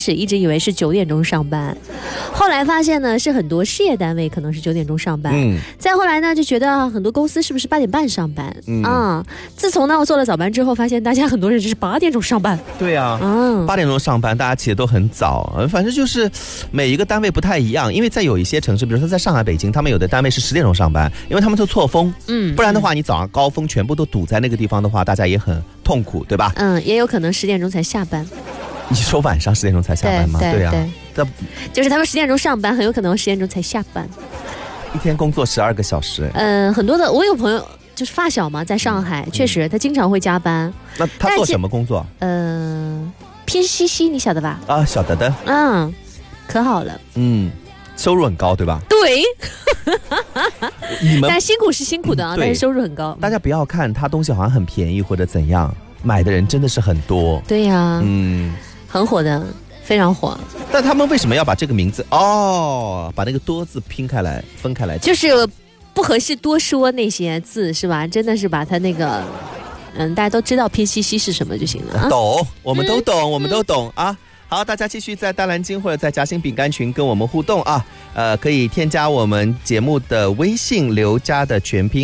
一直以为是9点钟上班，后来发现呢是很多事业单位可能是9点钟上班，再后来呢就觉得很多公司是不是8点半上班自从呢我做了早班之后，发现大家很多人就是8点钟上班。 对啊，8点钟上班，大家起得都很早，反正就是每一个单位不太一样，因为在有一些城市，比如说在上海、北京，他们有的单位是10点钟上班，因为他们就错峰，不然的话你早上高峰全部都堵在那个地方的话，大家也很痛苦，对吧？ 也有可能10点钟才下班。 你说晚上10点钟才下班吗？对啊， 就是他们10点钟上班，很有可能10点钟才下班， 一天工作12个小时。 很多的，我有朋友就是发小嘛，在上海，确实他经常会加班。 那他做什么工作？ 偏西西，你晓得吧？ 啊，晓得的。 可好了。 收入很高，对吧？ 对。 你们但辛苦是辛苦的但是收入很高。 大家不要看他东西好像很便宜或者怎样，买的人真的是很多。 对呀，很火的，非常火。 但他们为什么要把这个名字把那个多字拼开来分开来？ 就是不合适多说那些字是吧？真的是把它那个大家都知道偏西西是什么就行了。 懂，我们都懂，我们都懂啊。好，大家继续在大蓝鲸或者在夹心饼干群跟我们互动啊。可以添加我们节目的微信刘佳的全拼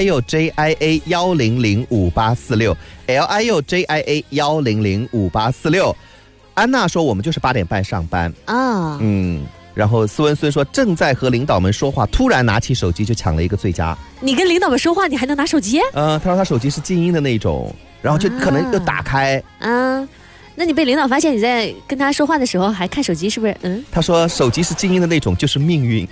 LIUJIA100584 LIUJIA100584。安娜说我们就是8点半上班啊。然后斯文孙说正在和领导们说话，突然拿起手机就抢了一个最佳。 你跟领导们说话你还能拿手机？ 他说他手机是静音的那种，然后就可能又打开。 那你被领导发现你在跟他说话的时候还看手机，是不是？ 他说手机是静音的那种，就是命运。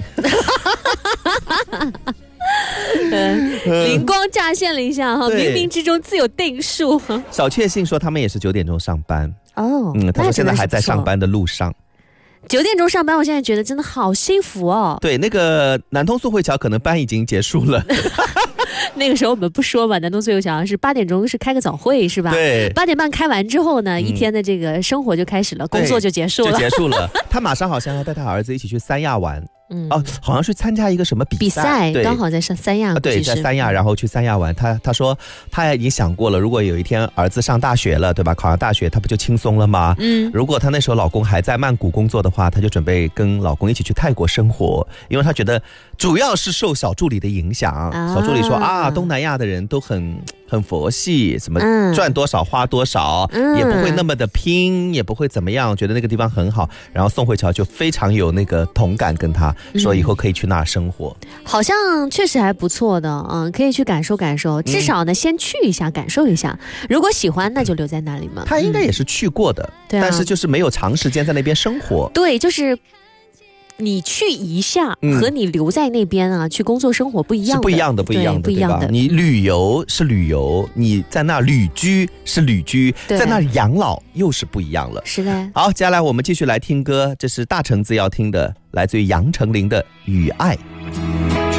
灵光乍现了一下哈，冥冥之中自有定数。 小确幸说他们也是9点钟上班他说现在还在上班的路上。 9点钟上班，我现在觉得真的好幸福哦。 对，那个南通宋慧乔可能班已经结束了。 那个时候我们不说嘛，南通宋慧乔是8点钟是开个早会是吧？ 对，8 点半开完之后呢，一天的这个生活就开始了，工作就结束了。 他马上好像要带他儿子一起去三亚玩。好像去参加一个什么比赛， 刚好在三亚。 对，在三亚，然后去三亚玩。他说他已经想过了，如果有一天儿子上大学了，对吧？考上大学，他不就轻松了吗？如果他那时候老公还在曼谷工作的话，他就准备跟老公一起去泰国生活，因为他觉得主要是受小助理的影响。小助理说东南亚的人都很佛系，什么赚多少花多少，也不会那么的拼，也不会怎么样，觉得那个地方很好。然后宋慧乔就非常有那个同感，跟他说以后可以去那儿生活。 好像确实还不错的，可以去感受感受，至少呢先去一下感受一下，如果喜欢那就留在那里嘛。 他应该也是去过的，但是就是没有长时间在那边生活。 对，就是你去一下和你留在那边去工作生活不一样的， 是不一样的，对吧？你旅游是旅游，你在那旅居是旅居，在那养老又是不一样了。 是的。 好，接下来我们继续来听歌，这是大橙子要听的，来自于杨丞琳的《雨爱》。